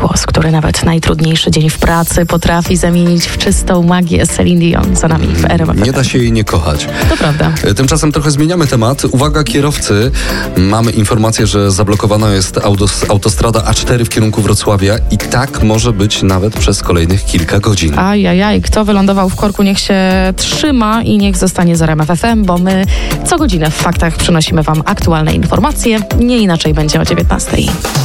głos, który nawet najtrudniejszy dzień w pracy potrafi zamienić w czystą magię. Celine Dion za nami w RMF FM. Nie da się jej nie kochać. To prawda. Tymczasem trochę zmieniamy temat. Uwaga kierowcy, mamy informację, że zablokowana jest autostrada A4 w kierunku Wrocławia i tak może być nawet przez kolejnych kilka godzin. Ajajaj, kto wylądował w korku, niech się trzyma i niech zostanie z RMF FM, bo my co godzinę w faktach przynosimy Wam aktualne informacje. Nie inaczej będzie o 19:00.